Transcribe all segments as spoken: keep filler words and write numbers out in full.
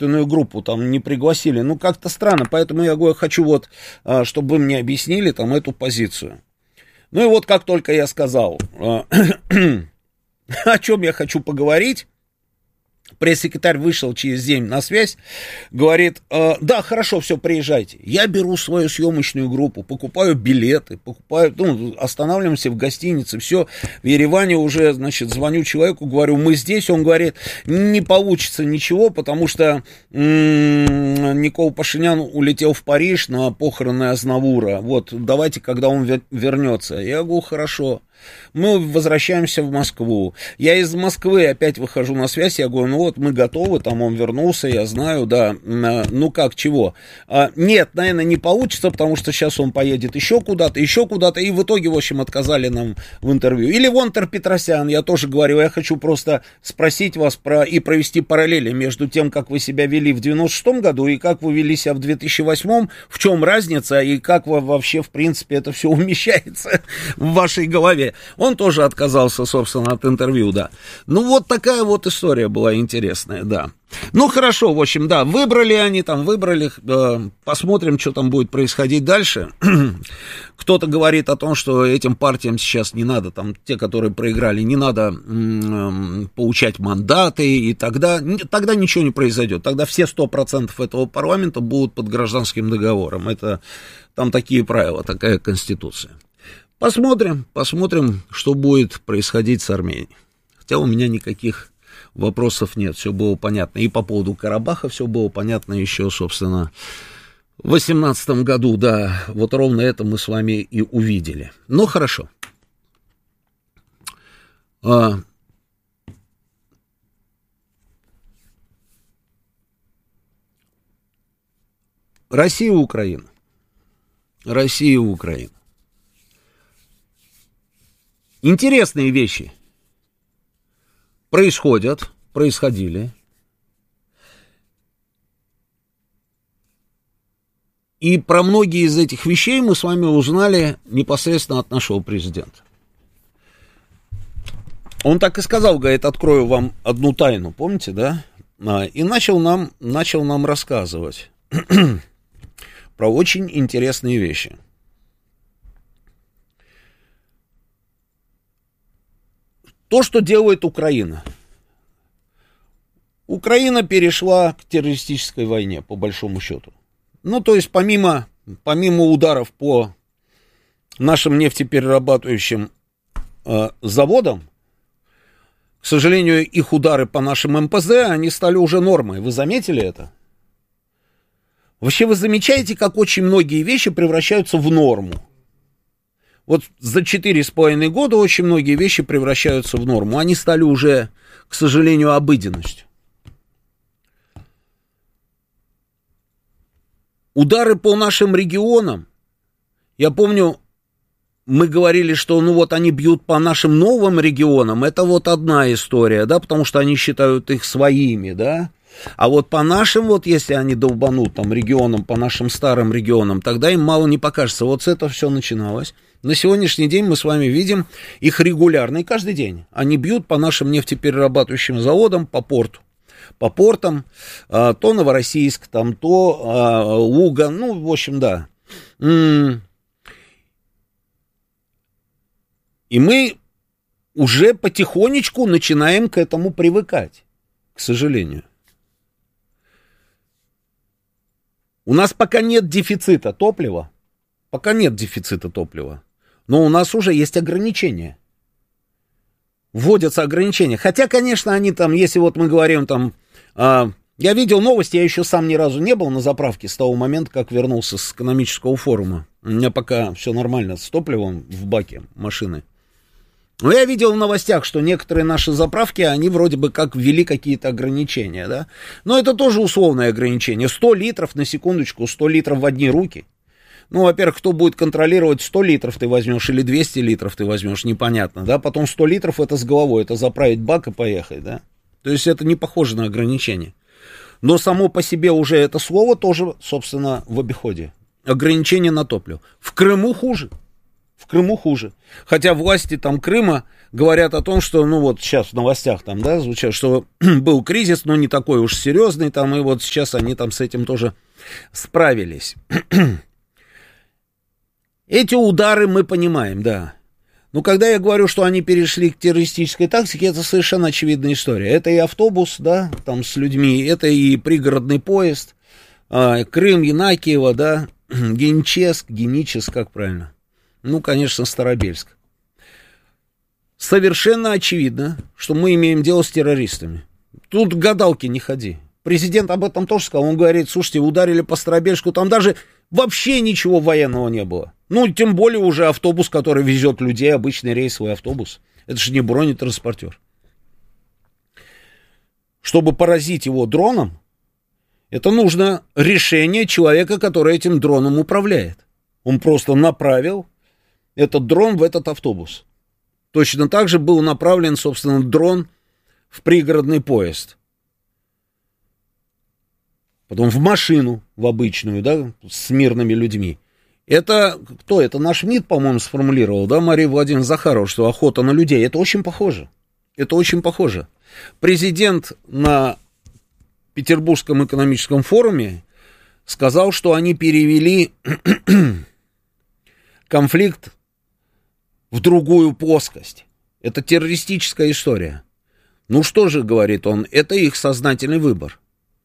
съемочную группу там не пригласили. Ну, как-то странно, поэтому я говорю, хочу вот, чтобы вы мне объяснили там эту позицию. Ну и вот как только я сказал, о чем я хочу поговорить, пресс-секретарь вышел через день на связь, говорит, э, да, хорошо, все, приезжайте. Я беру свою съемочную группу, покупаю билеты, покупаю, ну, останавливаемся в гостинице, все, в Ереване уже, значит, звоню человеку, говорю, мы здесь, он говорит, не получится ничего, потому что м-м, Никол Пашинян улетел в Париж на похороны Азнавура, вот, давайте, когда он вернется. Я говорю, хорошо. Мы возвращаемся в Москву. Я из Москвы опять выхожу на связь. Я говорю, ну вот мы готовы, там он вернулся, я знаю, да. Ну как, чего? А, нет, наверное, не получится, потому что сейчас он поедет еще куда-то, еще куда-то. И в итоге, в общем, отказали нам в интервью. Или Вонтер Петросян, я тоже говорю, я хочу просто спросить вас про и провести параллели между тем, как вы себя вели в девяносто шестом году и как вы вели себя в две тысячи восьмом. В чем разница и как вообще, в принципе, это все умещается в вашей голове. Он тоже отказался, собственно, от интервью, да. Ну, вот такая вот история была интересная, да. Ну, хорошо, в общем, да, выбрали они там, выбрали, э, посмотрим, что там будет происходить дальше. Кто-то говорит о том, что этим партиям сейчас не надо, там, те, которые проиграли, не надо м- получать мандаты, и тогда, тогда ничего не произойдет. Тогда все сто процентов этого парламента будут под гражданским договором. Это там такие правила, такая конституция. Посмотрим, посмотрим, что будет происходить с Арменией. Хотя у меня никаких вопросов нет, все было понятно. И по поводу Карабаха все было понятно еще, собственно, в две тысячи восемнадцатом году, да, вот ровно это мы с вами и увидели. Ну, хорошо. А... Россия и Украина. Россия и Украина. Интересные вещи происходят, происходили. И про многие из этих вещей мы с вами узнали непосредственно от нашего президента. Он так и сказал, говорит, открою вам одну тайну, помните, да? И начал нам, начал нам рассказывать про очень интересные вещи. То, что делает Украина. Украина перешла к террористической войне, по большому счету. Ну, то есть, помимо, помимо ударов по нашим нефтеперерабатывающим э, заводам, к сожалению, их удары по нашим эм пэ зэ, они стали уже нормой. Вы заметили это? Вообще, вы замечаете, как очень многие вещи превращаются в норму? Вот за четыре с половиной года очень многие вещи превращаются в норму. Они стали уже, к сожалению, обыденностью. Удары по нашим регионам. Я помню, мы говорили, что ну вот они бьют по нашим новым регионам. Это вот одна история, да, потому что они считают их своими, да. А вот по нашим, вот если они долбанут там регионам, по нашим старым регионам, тогда им мало не покажется. Вот с этого все начиналось. На сегодняшний день мы с вами видим их регулярно, и каждый день. Они бьют по нашим нефтеперерабатывающим заводам, по порту, по портам, то Новороссийск, там, то Луга, ну, в общем, да. И мы уже потихонечку начинаем к этому привыкать, к сожалению. У нас пока нет дефицита топлива, пока нет дефицита топлива, но у нас уже есть ограничения. Вводятся ограничения. Хотя, конечно, они там, если вот мы говорим там, а, я видел новости, я еще сам ни разу не был на заправке с того момента, как вернулся с экономического форума. У меня пока все нормально с топливом в баке машины. Но я видел в новостях, что некоторые наши заправки, они вроде бы как ввели какие-то ограничения, да. Но это тоже условное ограничение. сто литров, на секундочку, сто литров в одни руки. Ну, во-первых, кто будет контролировать, сто литров ты возьмешь или двести литров ты возьмешь, непонятно, да. Потом сто литров это с головой, это заправить бак и поехать, да. То есть это не похоже на ограничение. Но само по себе уже это слово тоже, собственно, в обиходе. Ограничение на топливо. В Крыму хуже. В Крыму хуже. Хотя власти там Крыма говорят о том, что, ну вот сейчас в новостях там, да, звучат, что был кризис, но не такой уж серьезный там, и вот сейчас они там с этим тоже справились. Эти удары мы понимаем, да. Но когда я говорю, что они перешли к террористической тактике, это совершенно очевидная история. Это и автобус, да, там с людьми, это и пригородный поезд, Крым, Янакиево, да, Генческ, Геническ, как правильно. Ну, конечно, Старобельск. Совершенно очевидно, что мы имеем дело с террористами. Тут гадалки не ходи. Президент об этом тоже сказал. Он говорит, слушайте, ударили по Старобельску, там даже вообще ничего военного не было. Ну, тем более уже автобус, который везет людей, обычный рейсовый автобус. Это же не бронетранспортер. Чтобы поразить его дроном, это нужно решение человека, который этим дроном управляет. Он просто направил этот дрон в этот автобус. Точно так же был направлен, собственно, дрон в пригородный поезд. Потом в машину, в обычную, да, с мирными людьми. Это кто? Это наш МИД, по-моему, сформулировал, да, Мария Владимировна Захарова, что охота на людей. Это очень похоже. Это очень похоже. Президент на Петербургском экономическом форуме сказал, что они перевели конфликт в другую плоскость. Это террористическая история. Ну что же, говорит он, это их сознательный выбор.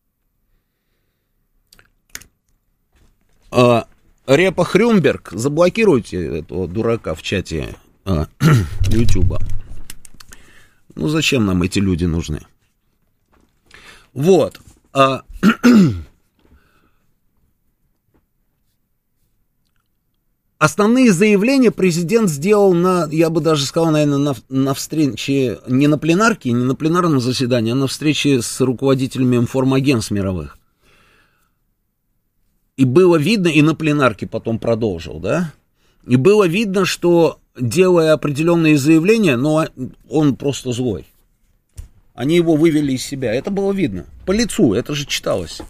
А, Репа Хрюмберг, заблокируйте этого дурака в чате а, Ютуба. Ну зачем нам эти люди нужны? Вот. А, Основные заявления президент сделал на, я бы даже сказал, наверное, на, на встрече, не на пленарке, не на пленарном заседании, а на встрече с руководителями информагентств мировых. И было видно, и на пленарке потом продолжил, да, и было видно, что, делая определенные заявления, но он просто злой. Они его вывели из себя, это было видно, по лицу, это же читалось.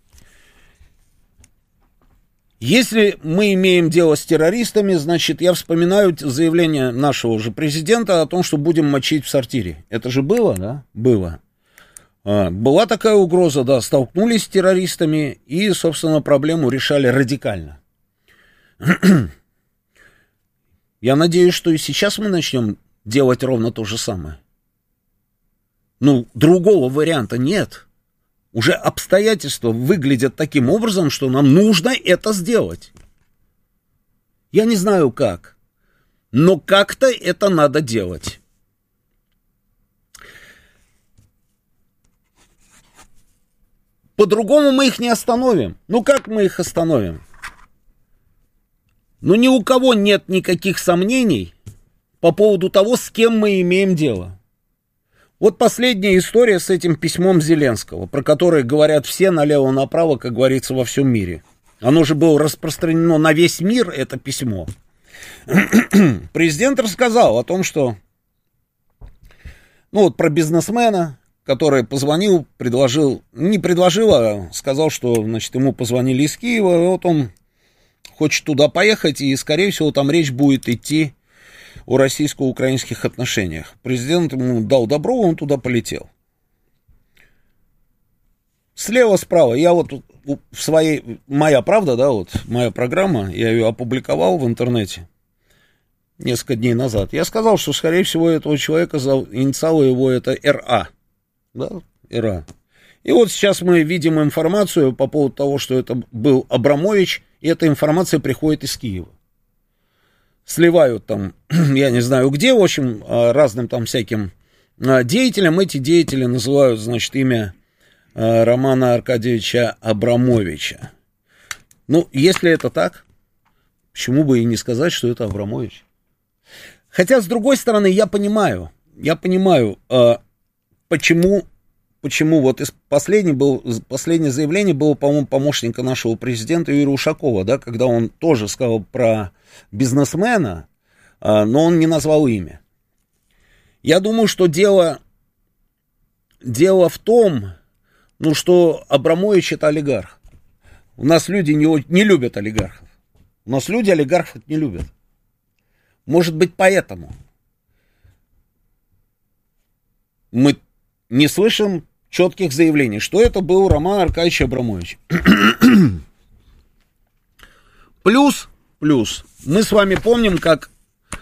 Если мы имеем дело с террористами, значит, я вспоминаю заявление нашего же президента о том, что будем мочить в сортире. Это же было, да? Было. А, была такая угроза, да, столкнулись с террористами и, собственно, проблему решали радикально. Я надеюсь, что и сейчас мы начнем делать ровно то же самое. Ну, другого варианта нет. Уже обстоятельства выглядят таким образом, что нам нужно это сделать. Я не знаю как, но как-то это надо делать. По-другому мы их не остановим. Ну как мы их остановим? Ну ни у кого нет никаких сомнений по поводу того, с кем мы имеем дело. Вот последняя история с этим письмом Зеленского, про которое говорят все налево-направо, как говорится, во всем мире. Оно же было распространено на весь мир, это письмо. Президент рассказал о том, что, ну вот про бизнесмена, который позвонил, предложил, не предложил, а сказал, что, значит, ему позвонили из Киева, и вот он хочет туда поехать, и, скорее всего, там речь будет идти о российско-украинских отношениях. Президент ему дал добро, он туда полетел. Слева-справа, я вот в своей, моя правда, да, вот моя программа, я ее опубликовал в интернете несколько дней назад. Я сказал, что, скорее всего, этого человека, инициалы его это эр а, да, эр а. И вот сейчас мы видим информацию по поводу того, что это был Абрамович, и эта информация приходит из Киева. Сливают там, я не знаю где, в общем, разным там всяким деятелям. Эти деятели называют, значит, имя Романа Аркадьевича Абрамовича. Ну, если это так, почему бы и не сказать, что это Абрамович? Хотя, с другой стороны, я понимаю, я понимаю, почему, почему вот из последнего, был, последнее заявление было, по-моему, помощника нашего президента Юрия Ушакова, да, когда он тоже сказал про бизнесмена, но он не назвал имя. Я думаю, что дело, дело в том, ну, что Абрамович это олигарх. У нас люди не, не любят олигархов. У нас люди олигархов не любят. Может быть, поэтому мы не слышим четких заявлений, что это был Роман Аркадьевич Абрамович. Плюс, плюс, мы с вами помним, как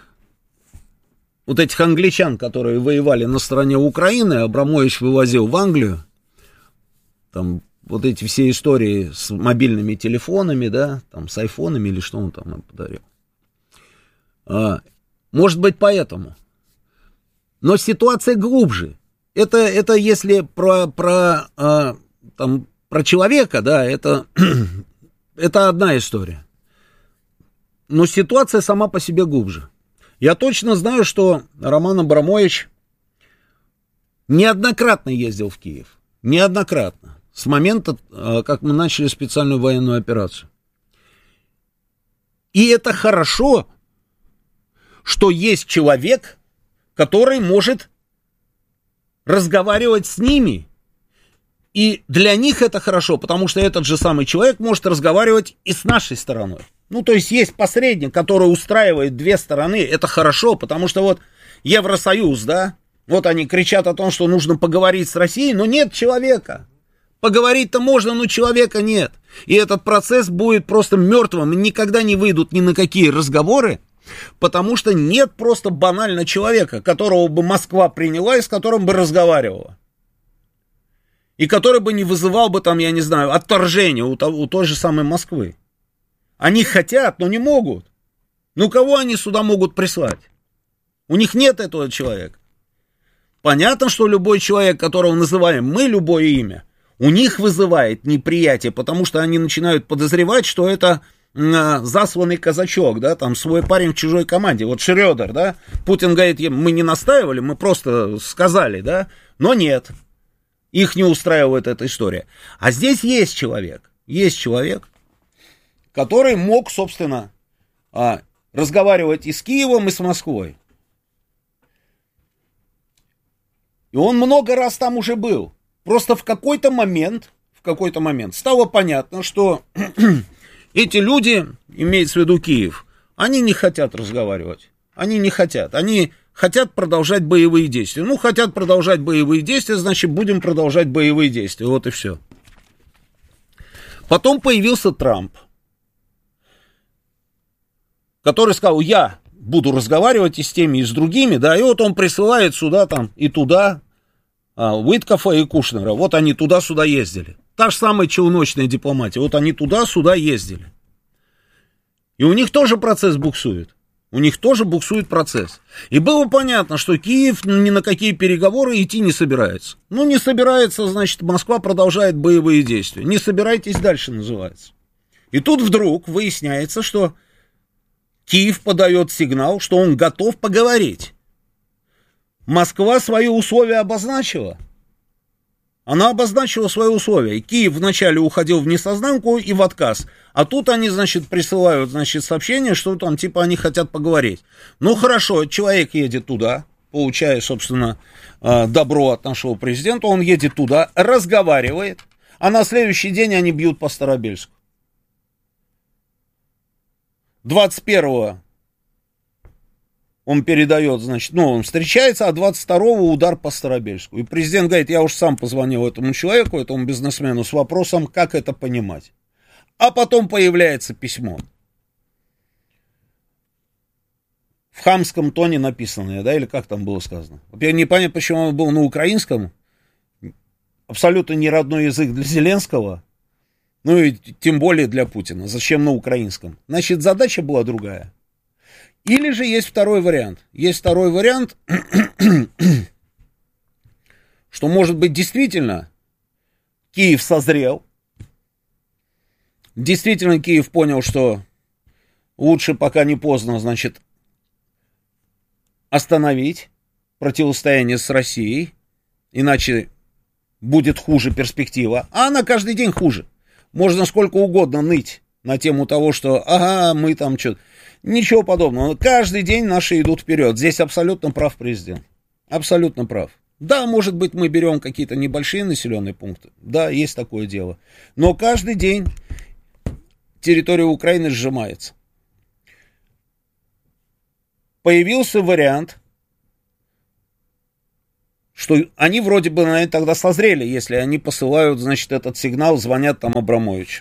вот этих англичан, которые воевали на стороне Украины, Абрамович вывозил в Англию, там вот эти все истории с мобильными телефонами, да, там с айфонами или что он там им подарил. А, может быть, поэтому. Но ситуация глубже. Это, это если про, про, а, там, про человека, да, это, это одна история. Но ситуация сама по себе глубже. Я точно знаю, что Роман Абрамович неоднократно ездил в Киев. Неоднократно. С момента, как мы начали специальную военную операцию. И это хорошо, что есть человек, который может разговаривать с ними. И для них это хорошо, потому что этот же самый человек может разговаривать и с нашей стороной. Ну, то есть есть посредник, который устраивает две стороны. Это хорошо, потому что вот Евросоюз, да, вот они кричат о том, что нужно поговорить с Россией, но нет человека. Поговорить-то можно, но человека нет. И этот процесс будет просто мертвым, и никогда не выйдут ни на какие разговоры, потому что нет просто банально человека, которого бы Москва приняла и с которым бы разговаривала. И который бы не вызывал бы там, я не знаю, отторжения у, того, у той же самой Москвы. Они хотят, но не могут. Ну, кого они сюда могут прислать? У них нет этого человека. Понятно, что любой человек, которого называем мы, любое имя, у них вызывает неприятие, потому что они начинают подозревать, что это э, засланный казачок, да, там свой парень в чужой команде. Вот Шрёдер, да, Путин говорит, мы не настаивали, мы просто сказали, да, но нет, их не устраивает эта история. А здесь есть человек, есть человек, который мог, собственно, э, разговаривать и с Киевом, и с Москвой. И он много раз там уже был. Просто в какой-то момент, в какой-то момент стало понятно, что эти люди, имеется в виду Киев, они не хотят разговаривать. Они не хотят. Они хотят продолжать боевые действия. Ну, хотят продолжать боевые действия, значит, будем продолжать боевые действия. Вот и все. Потом появился Трамп, который сказал, я буду разговаривать и с теми, и с другими, да, и вот он присылает сюда там и туда Уиткофа и Кушнера, вот они туда-сюда ездили. Та же самая челночная дипломатия, вот они туда-сюда ездили. И у них тоже процесс буксует. У них тоже буксует процесс. И было понятно, что Киев ни на какие переговоры идти не собирается. Ну, не собирается, значит, Москва продолжает боевые действия. Не собирайтесь дальше, называется. И тут вдруг выясняется, что Киев подает сигнал, что он готов поговорить. Москва свои условия обозначила. Она обозначила свои условия. И Киев вначале уходил в несознанку и в отказ. А тут они, значит, присылают, значит, сообщение, что там, типа, они хотят поговорить. Ну, хорошо, человек едет туда, получая, собственно, добро от нашего президента. Он едет туда, разговаривает. А на следующий день они бьют по Старобельску. двадцать первого он передает, значит, ну, он встречается, а двадцать второго удар по Старобельску. И президент говорит, я уж сам позвонил этому человеку, этому бизнесмену, с вопросом, как это понимать. А потом появляется письмо. В хамском тоне написанное, да, или как там было сказано. Я не понимаю, почему оно было на украинском. Абсолютно не родной язык для Зеленского. Ну и тем более для Путина. Зачем на украинском? Значит, задача была другая. Или же есть второй вариант. Есть второй вариант, что, может быть, действительно Киев созрел. Действительно Киев понял, что лучше, пока не поздно, значит, остановить противостояние с Россией. Иначе будет хуже перспектива. А она каждый день хуже. Можно сколько угодно ныть на тему того, что ага, мы там что-то. Ничего подобного. Каждый день наши идут вперед. Здесь абсолютно прав президент. Абсолютно прав. Да, может быть, мы берем какие-то небольшие населенные пункты. Да, есть такое дело. Но каждый день территория Украины сжимается. появился вариант, что они вроде бы, наверное, тогда созрели, если они посылают, значит, этот сигнал, звонят там Абрамовичу.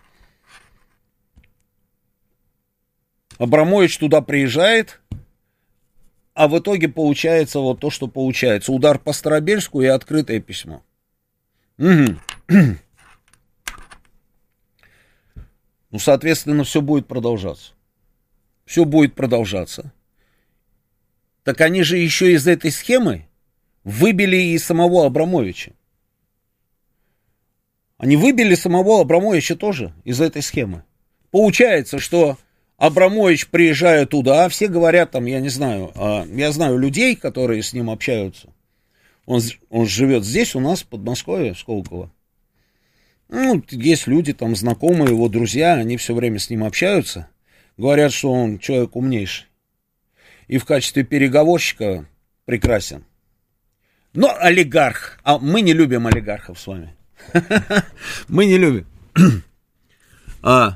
Абрамович туда приезжает, а в итоге получается вот то, что получается. Удар по Старобельску и открытое письмо. Угу. Ну, соответственно, все будет продолжаться. Все будет продолжаться. Так они же еще из этой схемы выбили и самого Абрамовича. Они выбили самого Абрамовича тоже из этой схемы. Получается, что Абрамович, приезжая туда, все говорят там, я не знаю, я знаю людей, которые с ним общаются. Он, он живет здесь, у нас, в Подмосковье, Сколково. Ну, есть люди, там, знакомые, его друзья, они все время с ним общаются. Говорят, что он человек умнейший. И в качестве переговорщика прекрасен. Но олигарх. А мы не любим олигархов с вами. Мы не любим. А.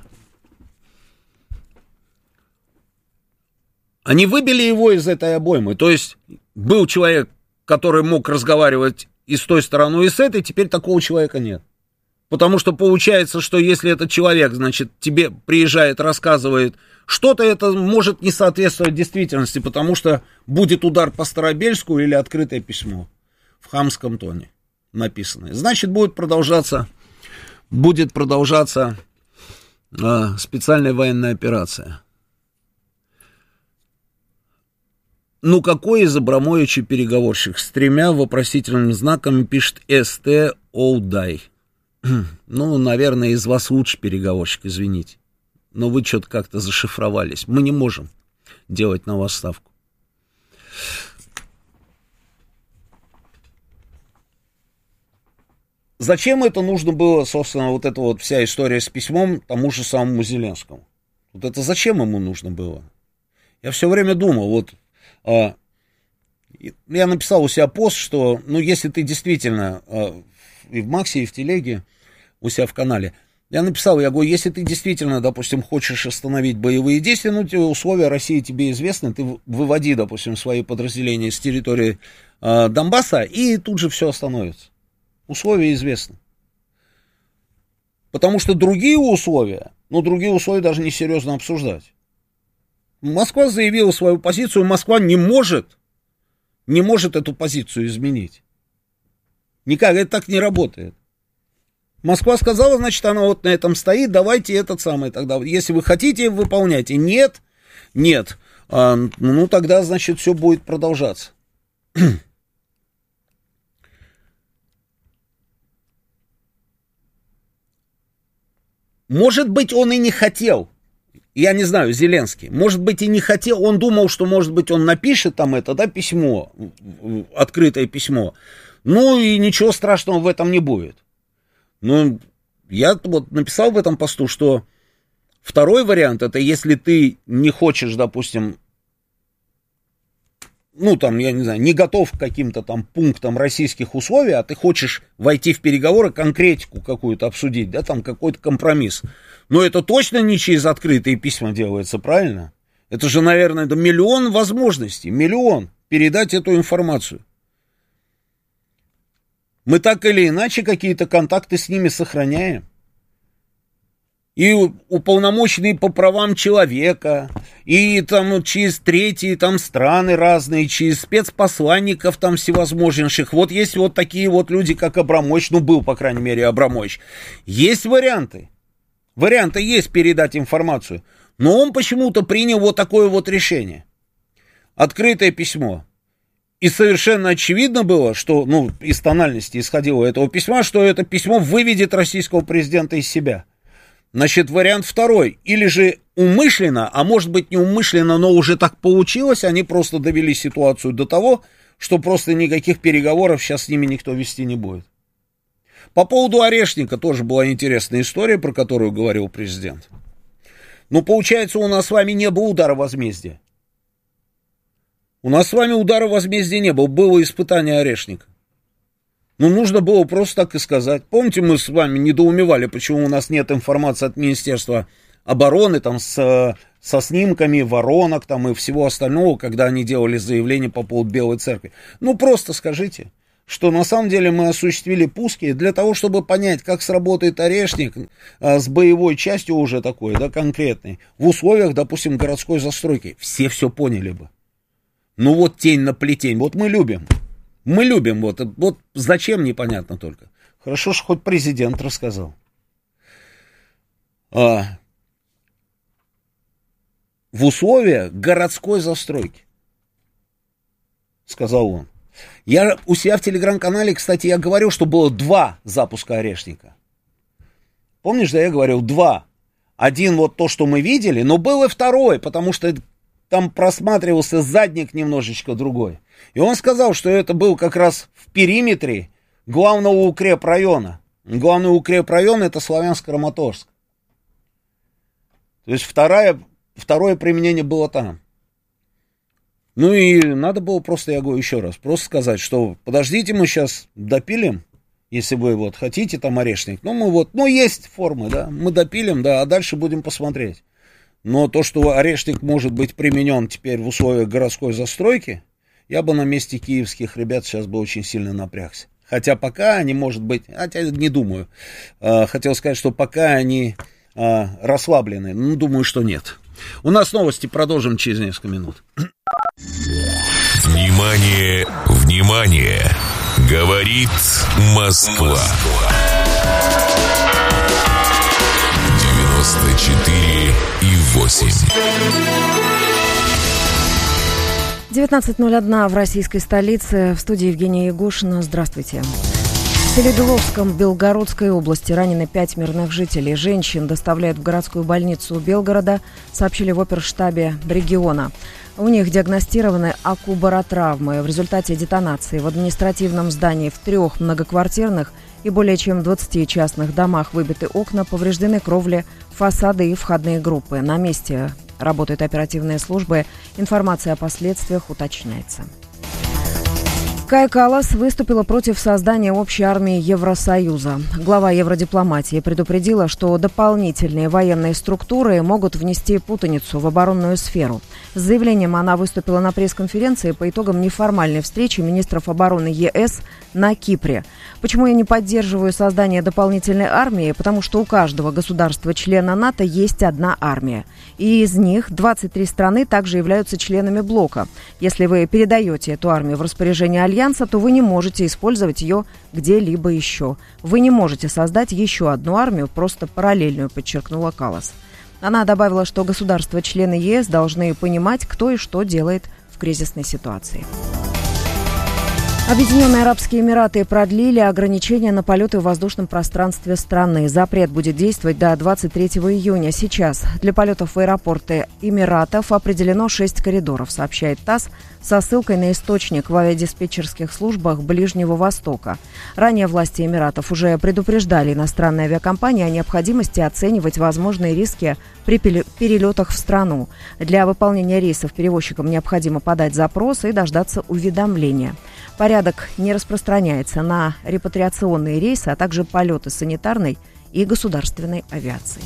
Они выбили его из этой обоймы. То есть был человек, который мог разговаривать и с той стороной, и с этой, теперь такого человека нет. Потому что получается, что если этот человек, значит, тебе приезжает, рассказывает что-то, это может не соответствовать действительности, потому что будет удар по Старобельску или открытое письмо в хамском тоне написанное. Значит, будет продолжаться, будет продолжаться э, специальная военная операция. Ну, какой из Абрамовича переговорщик? С тремя вопросительными знаками пишет эс тэ Оудай. Ну, наверное, из вас лучше переговорщик, извините. Но вы что-то как-то зашифровались. Мы не можем делать на вас ставку. Зачем это нужно было, собственно, вот эта вот вся история с письмом тому же самому Зеленскому? Вот это зачем ему нужно было? Я все время думал, вот, а, я написал у себя пост, что, ну, если ты действительно а, и в Максе, и в Телеге, у себя в канале, я написал, я говорю, если ты действительно, допустим, хочешь остановить боевые действия, ну, условия России тебе известны, ты выводи, допустим, свои подразделения с территории а, Донбасса, и тут же все остановится. Условия известны. Потому что другие условия, ну, другие условия даже не серьезно обсуждать. Москва заявила свою позицию, Москва не может, не может эту позицию изменить. Никак, это так не работает. Москва сказала, значит, она вот на этом стоит, давайте этот самый тогда, если вы хотите, выполняйте. Нет, нет, а, ну, тогда, значит, все будет продолжаться. Может быть, он и не хотел, я не знаю, Зеленский, может быть, и не хотел, он думал, что, может быть, он напишет там это, да, письмо, открытое письмо, ну, и ничего страшного в этом не будет. Ну, я вот написал в этом посту, что второй вариант, это если ты не хочешь, допустим, ну, там, я не знаю, не готов к каким-то там пунктам российских условий, а ты хочешь войти в переговоры, конкретику какую-то обсудить, да, там какой-то компромисс. Но это точно не через открытые письма делается, правильно? Это же, наверное, это миллион возможностей, миллион передать эту информацию. Мы так или иначе какие-то контакты с ними сохраняем. И уполномоченные по правам человека, и там через третьи там страны разные, через спецпосланников там всевозможнейших. Вот есть вот такие вот люди, как Абрамович, ну был, по крайней мере, Абрамович. Есть варианты. Варианты есть передать информацию. Но он почему-то принял вот такое вот решение. Открытое письмо. И совершенно очевидно было, что, ну, из тональности исходило этого письма, что это письмо выведет российского президента из себя. Значит, вариант второй. Или же умышленно, а может быть не умышленно, но уже так получилось, они просто довели ситуацию до того, что просто никаких переговоров сейчас с ними никто вести не будет. По поводу Орешника тоже была интересная история, про которую говорил президент. Ну, получается, у нас с вами не было удара возмездия. У нас с вами удара возмездия не было, было испытание Орешника. Ну, нужно было просто так и сказать. Помните, мы с вами недоумевали, почему у нас нет информации от Министерства обороны, там, с, со снимками воронок там и всего остального, когда они делали заявление по поводу Белой Церкви. Ну, просто скажите, что на самом деле мы осуществили пуски для того, чтобы понять, как сработает орешник а, с боевой частью уже такой, да, конкретной, в условиях, допустим, городской застройки. Все все поняли бы. Ну, вот тень на плетень, вот мы любим. Мы любим, вот, вот зачем, непонятно только. Хорошо, что хоть президент рассказал. А, в условиях городской застройки, сказал он. Я у себя в телеграм-канале, кстати, я говорил, что было два запуска орешника. Помнишь, да, я говорил, два. Один вот то, что мы видели, но был и второй, потому что там просматривался задник немножечко другой. И он сказал, что это был как раз в периметре главного укрепрайона. Главный укрепрайон — это Славянск-Краматорск. То есть второе, второе применение было там. Ну и надо было просто, я говорю еще раз, просто сказать, что подождите, мы сейчас допилим, если вы вот хотите там орешник. Ну мы вот, ну есть формы, да, мы допилим, да, а дальше будем посмотреть. Но то, что орешник может быть применен теперь в условиях городской застройки, я бы на месте киевских ребят сейчас бы очень сильно напрягся. Хотя пока они, может быть, хотя не думаю, а, хотел сказать, что пока они а, расслаблены, ну думаю, что нет. У нас новости, продолжим через несколько минут. Внимание, внимание! Говорит Москва. девяносто четыре и восемь. девятнадцать ноль один в российской столице. В студии Евгения Ягушина. Здравствуйте. В Селидоловском Белгородской области ранены пять мирных жителей. Женщин доставляют в городскую больницу Белгорода, сообщили в оперштабе региона. У них диагностированы акубаротравмы. В результате детонации в административном здании в трех многоквартирных и более чем двадцати частных домах выбиты окна, повреждены кровли, фасады и входные группы. На месте работают оперативные службы. Информация о последствиях уточняется. Кая Каллас выступила против создания общей армии Евросоюза. Глава евродипломатии предупредила, что дополнительные военные структуры могут внести путаницу в оборонную сферу. С заявлением она выступила на пресс-конференции по итогам неформальной встречи министров обороны ЕС на Кипре. Почему я не поддерживаю создание дополнительной армии? Потому что у каждого государства-члена НАТО есть одна армия. И из них двадцать три страны также являются членами блока. Если вы передаете эту армию в распоряжение Альянса, то вы не можете использовать ее где-либо еще. Вы не можете создать еще одну армию, просто параллельную, подчеркнула Каллас. Она добавила, что государства-члены ЕС должны понимать, кто и что делает в кризисной ситуации. Объединенные Арабские Эмираты продлили ограничения на полеты в воздушном пространстве страны. Запрет будет действовать до двадцать третьего июня. Сейчас для полетов в аэропорты Эмиратов определено шесть коридоров, сообщает ТАСС со ссылкой на источник в авиадиспетчерских службах Ближнего Востока. Ранее власти Эмиратов уже предупреждали иностранные авиакомпании о необходимости оценивать возможные риски при перелетах в страну. Для выполнения рейсов перевозчикам необходимо подать запрос и дождаться уведомления. Порядок не распространяется на репатриационные рейсы, а также полеты санитарной и государственной авиации.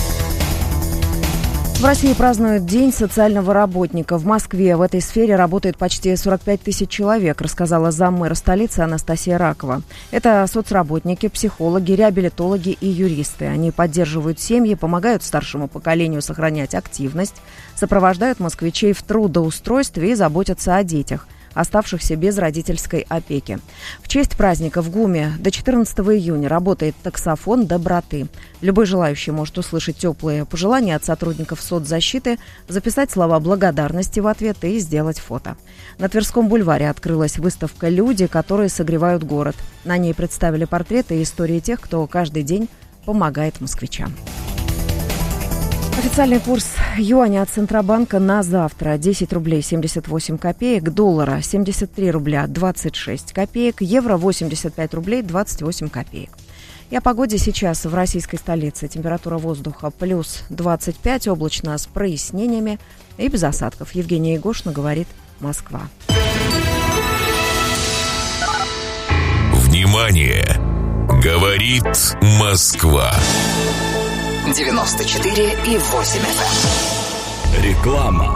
В России празднуют День социального работника. В Москве в этой сфере работает почти сорок пять тысяч человек, рассказала заммэра столицы Анастасия Ракова. Это соцработники, психологи, реабилитологи и юристы. Они поддерживают семьи, помогают старшему поколению сохранять активность, сопровождают москвичей в трудоустройстве и заботятся о детях, оставшихся без родительской опеки. В честь праздника в ГУМе до четырнадцатого июня работает таксофон доброты. Любой желающий может услышать теплые пожелания от сотрудников соцзащиты, записать слова благодарности в ответ и сделать фото. На Тверском бульваре открылась выставка «Люди, которые согревают город». На ней представили портреты и истории тех, кто каждый день помогает москвичам. Официальный курс юаня от Центробанка на завтра: десять рублей семьдесят восемь копеек, доллара семьдесят три рубля двадцать шесть копеек, евро восемьдесят пять рублей двадцать восемь копеек. И о погоде сейчас в российской столице. Температура воздуха плюс двадцать пять, облачно с прояснениями и без осадков. Евгения Ягушина, говорит Москва. Внимание! Говорит Москва. девяносто четыре и восемь эф эм. Реклама.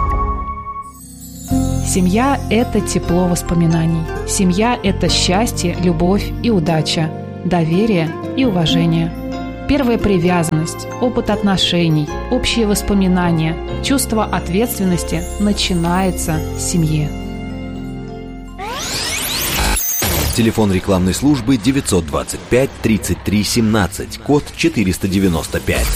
Семья – это тепло воспоминаний. Семья – это счастье, любовь и удача, доверие и уважение. Первая привязанность, опыт отношений, общие воспоминания, чувство ответственности начинается в семье. Телефон рекламной службы девятьсот двадцать пять тридцать три семнадцать, код четыреста девяносто пять.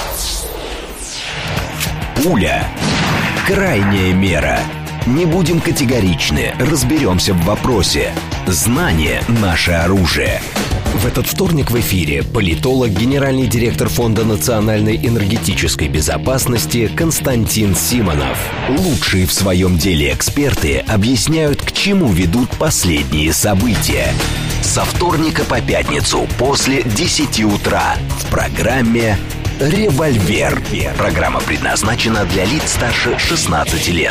Пуля. Крайняя мера. Не будем категоричны, разберемся в вопросе. Знание – наше оружие. В этот вторник в эфире политолог, генеральный директор Фонда национальной энергетической безопасности Константин Симонов. Лучшие в своем деле эксперты объясняют, к чему ведут последние события. Со вторника по пятницу после десяти утра в программе «Револьвер». Программа предназначена для лиц старше шестнадцати лет.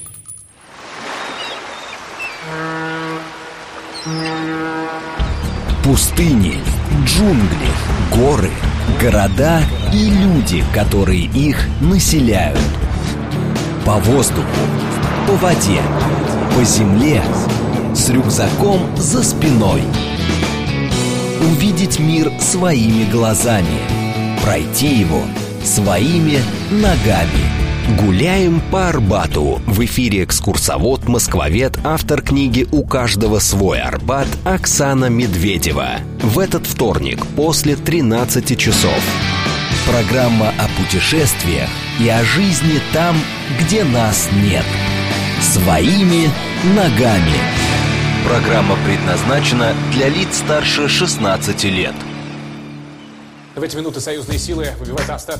Пустыни, джунгли, горы, города и люди, которые их населяют. По воздуху, по воде, по земле, с рюкзаком за спиной. Увидеть мир своими глазами, пройти его своими ногами. Гуляем по Арбату. В эфире экскурсовод-москвовед, автор книги «У каждого свой Арбат» Оксана Медведева. В этот вторник после тринадцати часов. Программа о путешествиях и о жизни там, где нас нет. Своими ногами. Программа предназначена для лиц старше шестнадцати лет. В эти минуты союзные силы выбивают остатки